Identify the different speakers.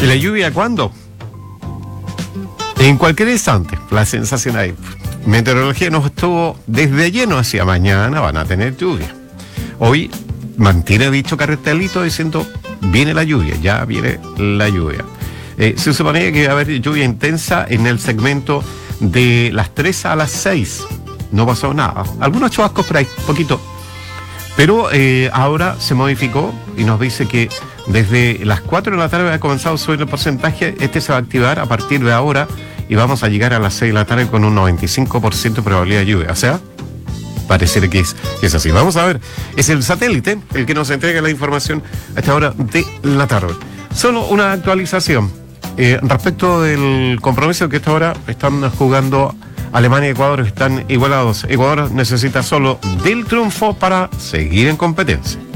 Speaker 1: ¿Y la lluvia cuándo? En cualquier instante. La sensación ahí. Meteorología nos estuvo desde ayer, no hacia mañana van a tener lluvia. Hoy mantiene dicho cartelito diciendo viene la lluvia, ya viene la lluvia. Se suponía que iba a haber lluvia intensa en el segmento de las 3 a las 6. No pasó nada. Algunos chubascos por ahí, poquito. Pero ahora se modificó y nos dice que desde las 4 de la tarde ha comenzado a subir el porcentaje. Este se va a activar a partir de ahora y vamos a llegar a las 6 de la tarde con un 95% de probabilidad de lluvia. O sea, parece que es así. Vamos a ver, es el satélite el que nos entrega la información a esta hora de la tarde. Solo una actualización respecto del compromiso que a esta hora están jugando Alemania y Ecuador, están igualados. Ecuador necesita solo del triunfo para seguir en competencia.